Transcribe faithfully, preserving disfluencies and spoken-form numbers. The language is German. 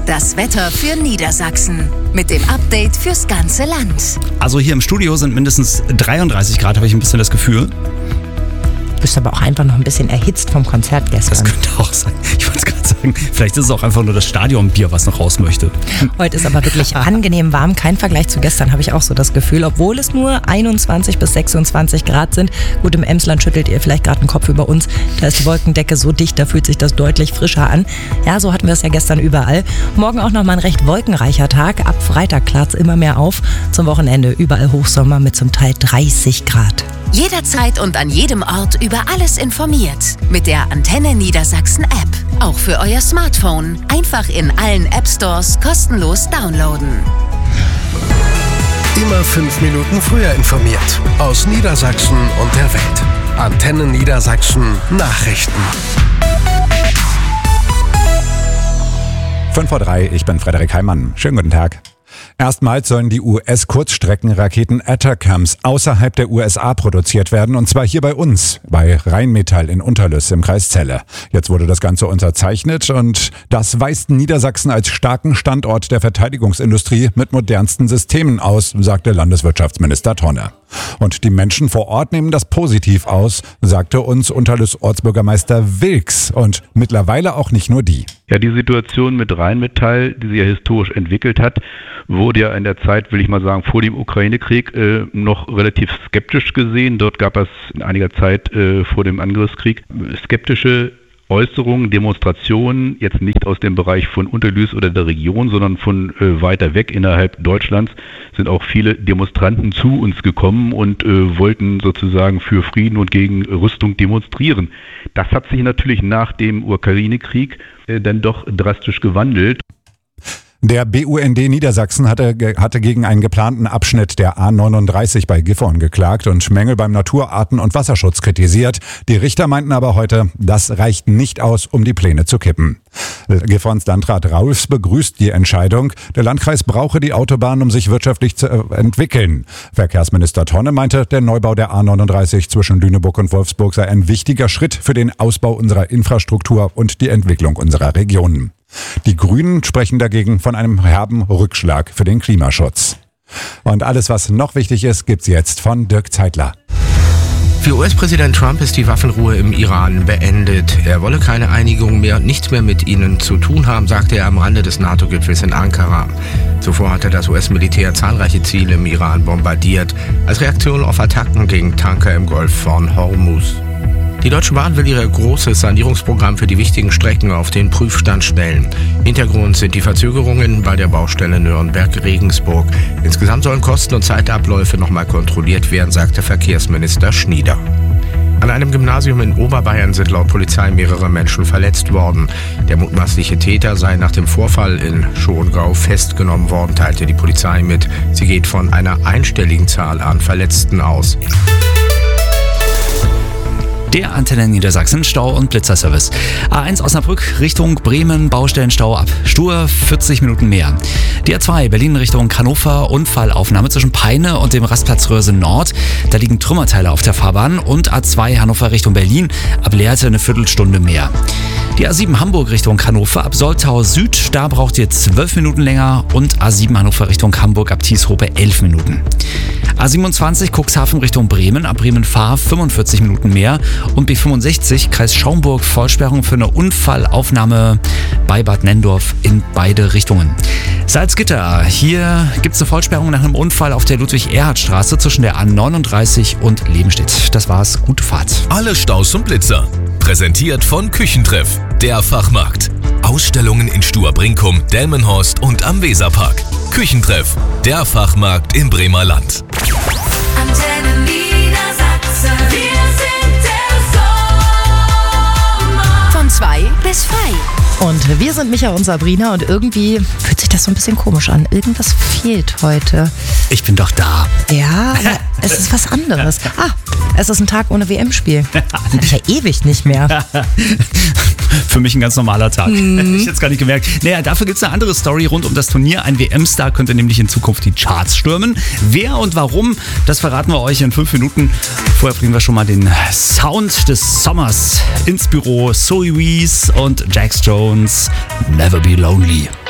Das Wetter für Niedersachsen mit dem Update fürs ganze Land. Also hier im Studio sind mindestens dreiunddreißig Grad, habe ich ein bisschen das Gefühl. Du bist aber auch einfach noch ein bisschen erhitzt vom Konzert gestern. Das könnte auch sein. Ich wollte es gerade sagen, vielleicht ist es auch einfach nur das Stadionbier, was noch raus möchte. Heute ist aber wirklich angenehm warm. Kein Vergleich zu gestern, habe ich auch so das Gefühl. Obwohl es nur einundzwanzig bis sechsundzwanzig Grad sind. Gut, im Emsland schüttelt ihr vielleicht gerade den Kopf über uns. Da ist die Wolkendecke so dicht, da fühlt sich das deutlich frischer an. Ja, so hatten wir es ja gestern überall. Morgen auch noch mal ein recht wolkenreicher Tag. Ab Freitag klart es immer mehr auf. Zum Wochenende überall Hochsommer mit zum Teil dreißig Grad. Jederzeit und an jedem Ort über alles informiert. Mit der Antenne Niedersachsen App. Auch für euer Smartphone. Einfach in allen App Stores kostenlos downloaden. Immer fünf Minuten früher informiert. Aus Niedersachsen und der Welt. Antenne Niedersachsen Nachrichten. fünf vor drei, ich bin Frederik Heimann. Schönen guten Tag. Erstmals sollen die U S-Kurzstreckenraketen Atacams außerhalb der U S A produziert werden, und zwar hier bei uns, bei Rheinmetall in Unterlüss im Kreis Celle. Jetzt wurde das Ganze unterzeichnet und das weist Niedersachsen als starken Standort der Verteidigungsindustrie mit modernsten Systemen aus, sagte Landeswirtschaftsminister Tonne. Und die Menschen vor Ort nehmen das positiv aus, sagte uns Unterlüss Ortsbürgermeister Wilks, und mittlerweile auch nicht nur die. Ja, die Situation mit Rheinmetall, die sich ja historisch entwickelt hat, wurde ja in der Zeit, will ich mal sagen, vor dem Ukraine-Krieg äh, noch relativ skeptisch gesehen. Dort gab es in einiger Zeit äh, vor dem Angriffskrieg skeptische Äußerungen, Demonstrationen, jetzt nicht aus dem Bereich von Unterlüß oder der Region, sondern von äh, weiter weg innerhalb Deutschlands sind auch viele Demonstranten zu uns gekommen und äh, wollten sozusagen für Frieden und gegen Rüstung demonstrieren. Das hat sich natürlich nach dem Ukraine-Krieg äh, dann doch drastisch gewandelt. Der B U N D Niedersachsen hatte, hatte gegen einen geplanten Abschnitt der A neununddreißig bei Gifhorn geklagt und Mängel beim Naturarten- und Wasserschutz kritisiert. Die Richter meinten aber heute, das reicht nicht aus, um die Pläne zu kippen. Gifhorns Landrat Raulfs begrüßt die Entscheidung. Der Landkreis brauche die Autobahn, um sich wirtschaftlich zu entwickeln. Verkehrsminister Tonne meinte, der Neubau der A neununddreißig zwischen Lüneburg und Wolfsburg sei ein wichtiger Schritt für den Ausbau unserer Infrastruktur und die Entwicklung unserer Regionen. Die Grünen sprechen dagegen von einem herben Rückschlag für den Klimaschutz. Und alles, was noch wichtig ist, gibt's jetzt von Dirk Zeitler. Für U S-Präsident Trump ist die Waffenruhe im Iran beendet. Er wolle keine Einigung mehr und nichts mehr mit ihnen zu tun haben, sagte er am Rande des NATO-Gipfels in Ankara. Zuvor hatte das U S-Militär zahlreiche Ziele im Iran bombardiert, als Reaktion auf Attacken gegen Tanker im Golf von Hormuz. Die Deutsche Bahn will ihr großes Sanierungsprogramm für die wichtigen Strecken auf den Prüfstand stellen. Hintergrund sind die Verzögerungen bei der Baustelle Nürnberg-Regensburg. Insgesamt sollen Kosten und Zeitabläufe nochmal kontrolliert werden, sagte Verkehrsminister Schnieder. An einem Gymnasium in Oberbayern sind laut Polizei mehrere Menschen verletzt worden. Der mutmaßliche Täter sei nach dem Vorfall in Schongau festgenommen worden, teilte die Polizei mit. Sie geht von einer einstelligen Zahl an Verletzten aus. Der Antenne Niedersachsen Stau- und Blitzerservice. A eins Osnabrück Richtung Bremen, Baustellenstau ab Stur, vierzig Minuten mehr. Die A zwei Berlin Richtung Hannover, Unfallaufnahme zwischen Peine und dem Rastplatz Röhrse Nord. Da liegen Trümmerteile auf der Fahrbahn. Und A zwei Hannover Richtung Berlin, ab Lehrte eine Viertelstunde mehr. Die A sieben Hamburg Richtung Hannover ab Soltau Süd, da braucht ihr zwölf Minuten länger. Und A sieben Hannover Richtung Hamburg ab Tieshope elf Minuten. A siebenundzwanzig Cuxhaven Richtung Bremen, ab Bremen-Fahr fünfundvierzig Minuten mehr. Und B fünfundsechzig Kreis Schaumburg, Vollsperrung für eine Unfallaufnahme bei Bad Nenndorf in beide Richtungen. Salzgitter, hier gibt es eine Vollsperrung nach einem Unfall auf der Ludwig-Erhard-Straße zwischen der A neununddreißig und Lebenstedt. Das war's, gute Fahrt. Alle Staus und Blitzer. Präsentiert von Küchentreff, der Fachmarkt. Ausstellungen in Stur-Brinkum, Delmenhorst und am Weserpark. Küchentreff, der Fachmarkt im Bremer Land. Antenne Niedersachsen. Wir sind der Sommer. Von zwei bis frei. Und wir sind Micha und Sabrina und irgendwie fühlt sich das so ein bisschen komisch an. Irgendwas fehlt heute. Ich bin doch da. Ja, aber es ist was anderes. Ah, es ist ein Tag ohne W M-Spiel. Hatte ich ja ewig nicht mehr. Für mich ein ganz normaler Tag. Mhm. Hätte ich jetzt gar nicht gemerkt. Naja, dafür gibt es eine andere Story rund um das Turnier. Ein W M-Star könnte nämlich in Zukunft die Charts stürmen. Wer und warum, das verraten wir euch in fünf Minuten. Vorher bringen wir schon mal den Sound des Sommers ins Büro. Zoe Wees und Jax Jones, Never Be Lonely.